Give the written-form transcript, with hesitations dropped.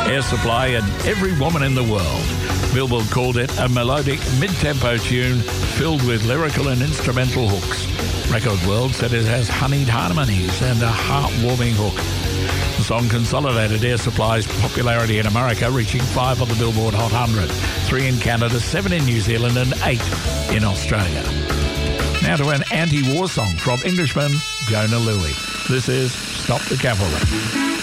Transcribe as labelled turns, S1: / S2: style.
S1: Air Supply and Every Woman in the World. Billboard called it a melodic mid-tempo tune filled with lyrical and instrumental hooks. Record World said it has honeyed harmonies and a heartwarming hook. The song consolidated Air Supply's popularity in America, reaching 5 on the Billboard Hot 100, 3 in Canada, 7 in New Zealand and 8 in Australia. Now to an anti-war song from Englishman Jona Lewie. This is Stop the Cavalry.